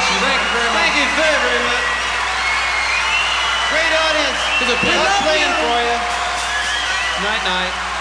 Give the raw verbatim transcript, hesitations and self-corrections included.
you. Thank you very much. Thank you very, very much. Great audience. There's a big playing for you. Night, night.